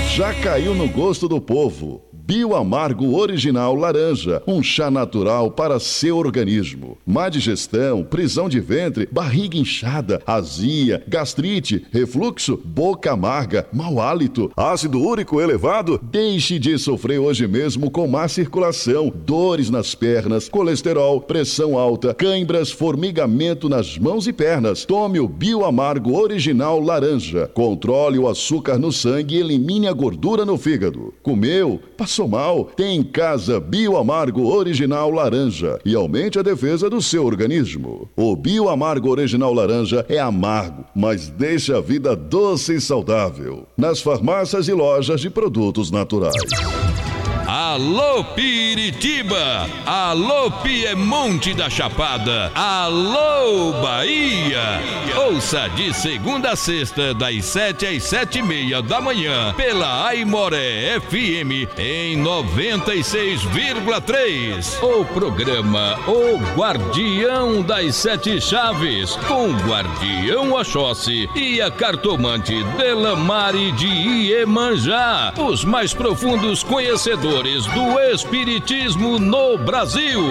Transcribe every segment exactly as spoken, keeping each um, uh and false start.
Já caiu no gosto do povo. Bioamargo Original Laranja, um chá natural para seu organismo. Má digestão, prisão de ventre, barriga inchada, azia, gastrite, refluxo, boca amarga, mau hálito, ácido úrico elevado? Deixe de sofrer hoje mesmo com má circulação, dores nas pernas, colesterol, pressão alta, cãibras, formigamento nas mãos e pernas. Tome o Bioamargo Original Laranja. Controle o açúcar no sangue e elimine a gordura no fígado. Comeu? Passou mal? Tem em casa Bioamargo Original Laranja e aumente a defesa do seu organismo. O Bioamargo Original Laranja é amargo, mas deixa a vida doce e saudável. Nas farmácias e lojas de produtos naturais. Alô Piritiba, alô Piemonte da Chapada, alô Bahia. Ouça de segunda a sexta, das sete às sete e meia da manhã, pela Aimoré F M em noventa e seis vírgula três. O programa O Guardião das Sete Chaves, com o Guardião Oxóssi e a cartomante Delamare de Iemanjá, os mais profundos conhecedores do Espiritismo no Brasil.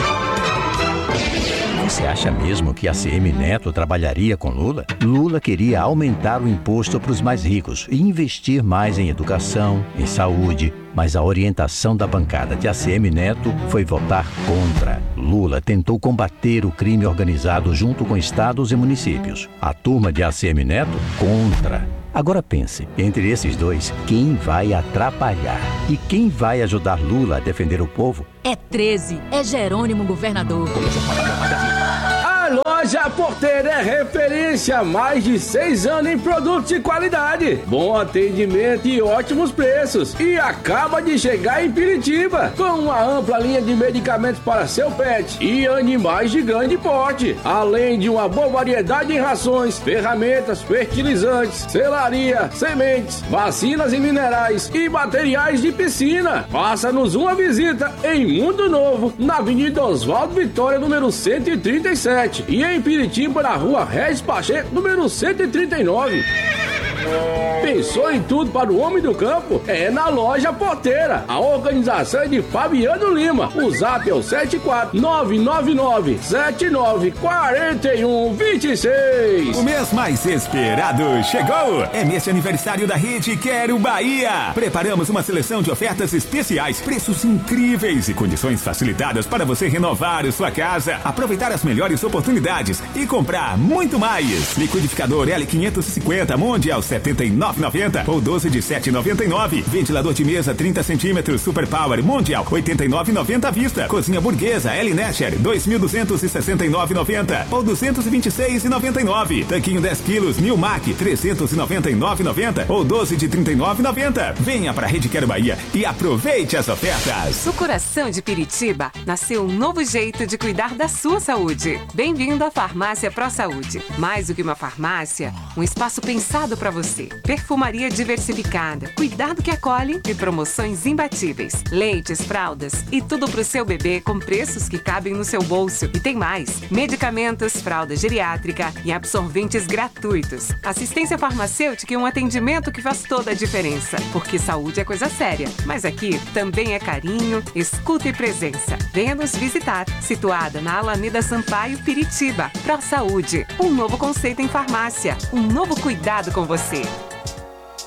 Você acha mesmo que a C M Neto trabalharia com Lula? Lula queria aumentar o imposto para os mais ricos e investir mais em educação, em saúde, mas a orientação da bancada de A C M Neto foi votar contra. Lula tentou combater o crime organizado junto com estados e municípios. A turma de A C M Neto, contra. Agora pense, entre esses dois, quem vai atrapalhar? E quem vai ajudar Lula a defender o povo? É treze, é Jerônimo governador. A Loja Porteira é referência há mais de seis anos em produtos de qualidade, bom atendimento e ótimos preços. E acaba de chegar em Piritiba, com uma ampla linha de medicamentos para seu pet e animais de grande porte, além de uma boa variedade em rações, ferramentas, fertilizantes, selaria, sementes, vacinas e minerais e materiais de piscina. Faça-nos uma visita em Mundo Novo, na Avenida Oswaldo Vitória, número cento e trinta e sete, e em Piritiba, na Rua Regis Pacheco, número cento e trinta e nove. Pensou em tudo para o homem do campo? É na Loja Porteira. A organização é de Fabiano Lima. O zap é o sete quatro nove nove nove sete nove quatro um dois seis. O mês mais esperado chegou! É mês de aniversário da Rede Quero Bahia. Preparamos uma seleção de ofertas especiais, preços incríveis e condições facilitadas para você renovar a sua casa, aproveitar as melhores oportunidades e comprar muito mais. Liquidificador L quinhentos e cinquenta Mondial setenta e nove reais e noventa centavos ou doze de sete reais e noventa e nove centavos. Ventilador de mesa trinta centímetros Super Power Mondial oitenta e nove reais e noventa centavos à vista. Cozinha burguesa L Nasher dois mil duzentos e sessenta e nove reais e noventa centavos ou duzentos e vinte e seis reais e noventa e nove centavos. Tanquinho dez quilos New Mac trezentos e noventa e nove reais e noventa centavos ou doze de trinta e nove reais e noventa centavos. Venha para a Rede Quero Bahia e aproveite as ofertas. No coração de Piritiba nasceu um novo jeito de cuidar da sua saúde. Bem-vindo à Farmácia Pro Saúde. Mais do que uma farmácia, um espaço pensado para você. Perfumaria diversificada, cuidado que acolhe e promoções imbatíveis. Leites, fraldas e tudo pro seu bebê com preços que cabem no seu bolso. E tem mais: medicamentos, fralda geriátrica e absorventes gratuitos. Assistência farmacêutica e um atendimento que faz toda a diferença. Porque saúde é coisa séria, mas aqui também é carinho, escuta e presença. Venha nos visitar. Situada na Alameda Sampaio, Piritiba. Pro Saúde, um novo conceito em farmácia, um novo cuidado com você.